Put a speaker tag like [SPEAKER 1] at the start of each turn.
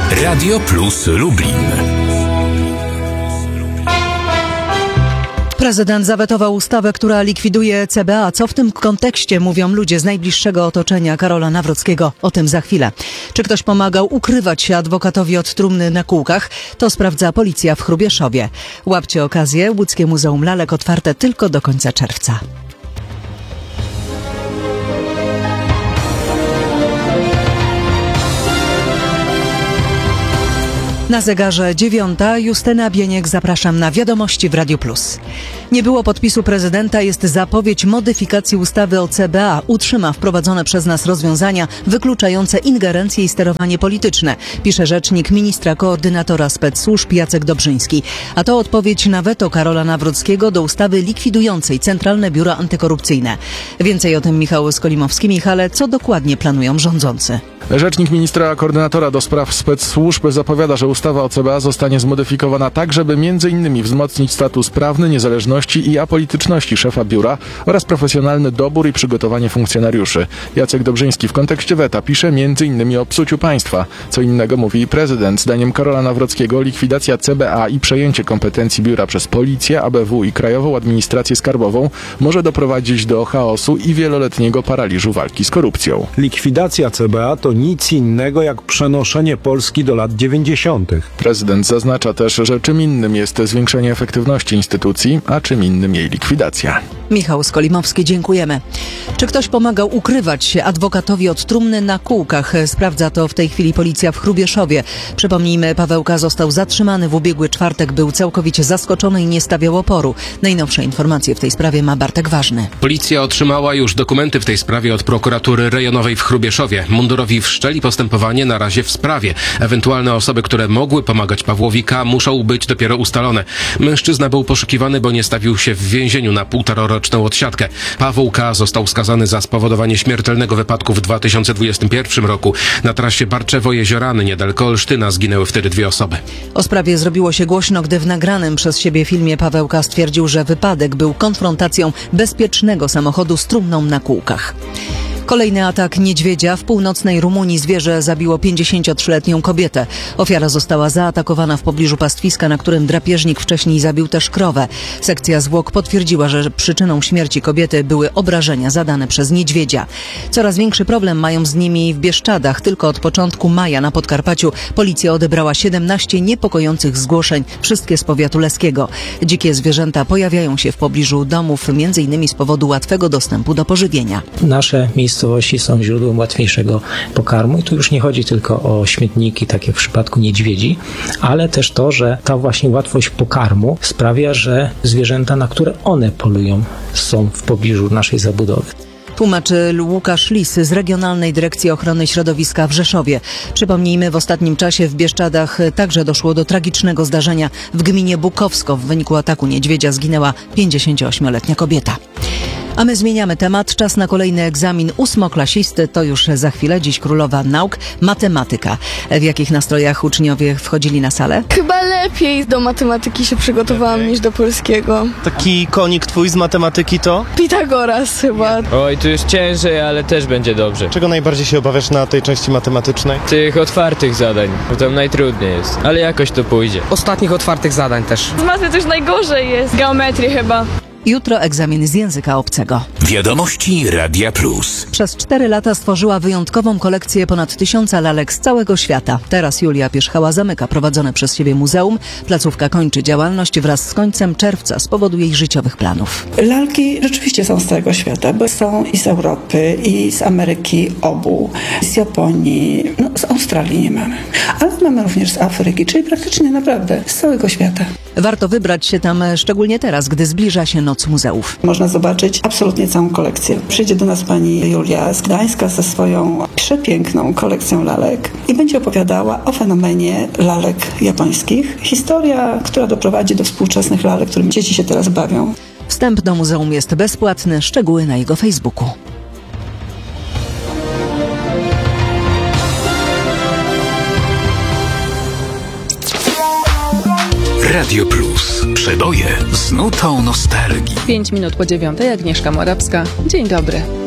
[SPEAKER 1] Radio Plus Lublin.
[SPEAKER 2] Prezydent zawetował ustawę, która likwiduje CBA. Co w tym kontekście mówią ludzie z najbliższego otoczenia Karola Nawrockiego? O tym za chwilę. Czy ktoś pomagał ukrywać się adwokatowi od trumny na kółkach? To sprawdza policja w Hrubieszowie. Łapcie okazję. Łódzkie Muzeum Lalek otwarte tylko do końca czerwca. Na zegarze 9:00. Justyna Bieniek, zapraszam na Wiadomości w Radiu Plus. Nie było podpisu prezydenta, jest zapowiedź modyfikacji ustawy o CBA. Utrzyma wprowadzone przez nas rozwiązania wykluczające ingerencje i sterowanie polityczne, pisze rzecznik ministra koordynatora spec-służb Jacek Dobrzyński. A to odpowiedź na weto Karola Nawrockiego do ustawy likwidującej Centralne Biuro Antykorupcyjne. Więcej o tym Michał Skolimowski. Michale, co dokładnie planują rządzący?
[SPEAKER 3] Rzecznik ministra koordynatora do spraw spec-służb zapowiada, że ustawa o CBA zostanie zmodyfikowana tak, żeby m.in. wzmocnić status prawny, niezależności i apolityczności szefa biura oraz profesjonalny dobór i przygotowanie funkcjonariuszy. Jacek Dobrzyński w kontekście weta pisze m.in. o psuciu państwa. Co innego mówi prezydent. Zdaniem Karola Nawrockiego likwidacja CBA i przejęcie kompetencji biura przez Policję, ABW i Krajową Administrację Skarbową może doprowadzić do chaosu i wieloletniego paraliżu walki z korupcją.
[SPEAKER 4] Likwidacja CBA to nic innego jak przenoszenie Polski do lat 90.
[SPEAKER 3] Prezydent zaznacza też, że czym innym jest zwiększenie efektywności instytucji, a czym innym jej likwidacja.
[SPEAKER 2] Michał Skolimowski, dziękujemy. Czy ktoś pomagał ukrywać się adwokatowi od trumny na kółkach? Sprawdza to w tej chwili policja w Hrubieszowie. Przypomnijmy, Paweł K. został zatrzymany w ubiegły czwartek, był całkowicie zaskoczony i nie stawiał oporu. Najnowsze informacje w tej sprawie ma Bartek Ważny.
[SPEAKER 5] Policja otrzymała już dokumenty w tej sprawie od prokuratury rejonowej w Hrubieszowie. Mundurowi wszczęli postępowanie na razie w sprawie. Ewentualne osoby, które mogły pomagać Pawłowi K., muszą być dopiero ustalone. Mężczyzna był poszukiwany, bo nie stawił się w więzieniu na 1,5-roczną odsiadkę. Paweł K. został skazany za spowodowanie śmiertelnego wypadku w 2021 roku. Na trasie Barczewo-Jeziorany niedaleko Olsztyna zginęły wtedy 2 osoby.
[SPEAKER 2] O sprawie zrobiło się głośno, gdy w nagranym przez siebie filmie Paweł K. stwierdził, że wypadek był konfrontacją bezpiecznego samochodu z trumną na kółkach. Kolejny atak niedźwiedzia. W północnej Rumunii zwierzę zabiło 53-letnią kobietę. Ofiara została zaatakowana w pobliżu pastwiska, na którym drapieżnik wcześniej zabił też krowę. Sekcja zwłok potwierdziła, że przyczyną śmierci kobiety były obrażenia zadane przez niedźwiedzia. Coraz większy problem mają z nimi w Bieszczadach. Tylko od początku maja na Podkarpaciu policja odebrała 17 niepokojących zgłoszeń, wszystkie z powiatu leskiego. Dzikie zwierzęta pojawiają się w pobliżu domów, m.in. z powodu łatwego dostępu do pożywienia.
[SPEAKER 6] Nasze miejscowości są źródłem łatwiejszego pokarmu i tu już nie chodzi tylko o śmietniki, tak jak w przypadku niedźwiedzi, ale też to, że ta właśnie łatwość pokarmu sprawia, że zwierzęta, na które one polują, są w pobliżu naszej zabudowy.
[SPEAKER 2] Tłumaczy Łukasz Lis z Regionalnej Dyrekcji Ochrony Środowiska w Rzeszowie. Przypomnijmy, w ostatnim czasie w Bieszczadach także doszło do tragicznego zdarzenia w gminie Bukowsko. W wyniku ataku niedźwiedzia zginęła 58-letnia kobieta. A my zmieniamy temat. Czas na kolejny egzamin ósmoklasisty. To już za chwilę. Dziś królowa nauk, matematyka. W jakich nastrojach uczniowie wchodzili na salę?
[SPEAKER 7] Chyba lepiej do matematyki się przygotowałam niż do polskiego.
[SPEAKER 8] Taki konik twój z matematyki to?
[SPEAKER 7] Pitagoras chyba.
[SPEAKER 9] Oj, tu jest ciężej, ale też będzie dobrze.
[SPEAKER 8] Czego najbardziej się obawiasz na tej części matematycznej?
[SPEAKER 9] Tych otwartych zadań, bo tam najtrudniej jest, ale jakoś to pójdzie.
[SPEAKER 10] Ostatnich otwartych zadań też.
[SPEAKER 7] Z matmy też najgorzej jest. Geometrii chyba.
[SPEAKER 2] Jutro egzamin z języka obcego.
[SPEAKER 1] Wiadomości Radia Plus.
[SPEAKER 2] Przez 4 lata stworzyła wyjątkową kolekcję ponad 1000 lalek z całego świata. Teraz Julia Pierzchała zamyka prowadzone przez siebie muzeum. Placówka kończy działalność wraz z końcem czerwca z powodu jej życiowych planów.
[SPEAKER 11] Lalki rzeczywiście są z całego świata, bo są i z Europy, i z Ameryki obu, z Japonii, z Australii nie mamy. Ale mamy również z Afryki, czyli praktycznie naprawdę z całego świata.
[SPEAKER 2] Warto wybrać się tam szczególnie teraz, gdy zbliża się Noc Muzeów.
[SPEAKER 11] Można zobaczyć absolutnie całą kolekcję. Przyjdzie do nas pani Julia z Gdańska ze swoją przepiękną kolekcją lalek i będzie opowiadała o fenomenie lalek japońskich. Historia, która doprowadzi do współczesnych lalek, którymi dzieci się teraz bawią.
[SPEAKER 2] Wstęp do muzeum jest bezpłatny. Szczegóły na jego Facebooku.
[SPEAKER 1] Radio Plus. Przeboje z nutą nostalgii.
[SPEAKER 12] 5 minut po 9:00. Agnieszka Morawska. Dzień dobry.